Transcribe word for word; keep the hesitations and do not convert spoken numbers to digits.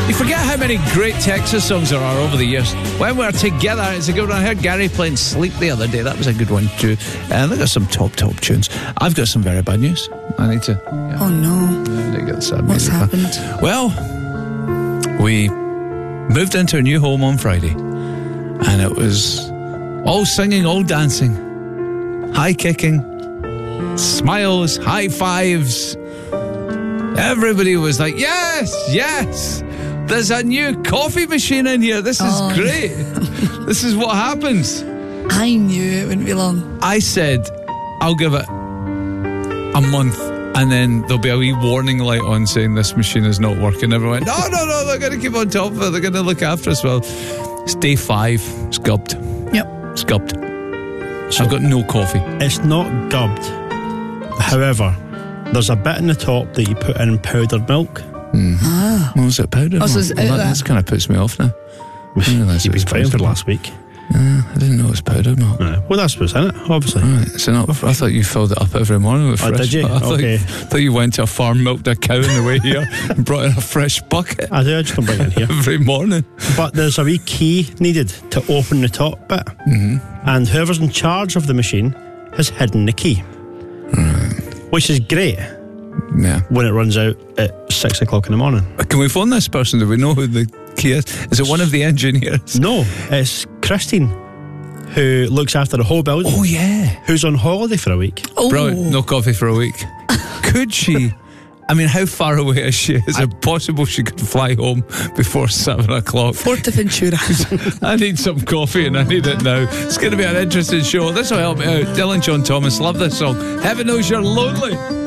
You forget how many great Texas songs there are over the years. When We're Together, it's a good one. I heard Gary playing Sleep the other day. That was a good one too. And they've got some top, top tunes. I've got some very bad news. I need to... Yeah. Oh no. Yeah, I need to get this out. What's happened? Well, we moved into a new home on Friday. And it was all singing, all dancing. High kicking. Smiles, high fives. Everybody was like, yes, yes. There's a new coffee machine in here. This is oh. great. This is what happens. I knew it wouldn't be long. I said, I'll give it a month and then there'll be a wee warning light on saying this machine is not working. Everyone went, no, no, no, they're going to keep on top of it. They're going to look after us. Well, it's day five. It's gubbed. Yep. It's gubbed. So I've got no coffee. It's not gubbed. However, there's a bit in the top that you put in powdered milk. Mm. Ah. Oh, is it powdered oh, milk? So it's Well, that this kind of puts me off now. You've been fine for last week. Uh, I didn't know it was powdered milk. Uh, well, that's what's in it, obviously. Right, so not, I thought you filled it up every morning with fresh. Oh, did you? I thought, okay. you, thought you went to a farm, milked a cow on the way here and brought in a fresh bucket. I do, I just don't bring it here. Every morning. But there's a wee key needed to open the top bit. Mm-hmm. And whoever's in charge of the machine has hidden the key. Right. Which is great. Yeah. When it runs out at six o'clock in the morning. Can we phone this person? Do we know who the key is? Is it one of the engineers? No, it's Christine, who looks after the whole building. Oh, yeah. Who's on holiday for a week. Oh. Brilliant. No coffee for a week. Could she? I mean, how far away is she? Is I, it possible she could fly home before seven o'clock? Forteventura. I need some coffee and I need it now. It's going to be an interesting show. This will help me out. Dylan John Thomas, love this song. Heaven knows you're lonely.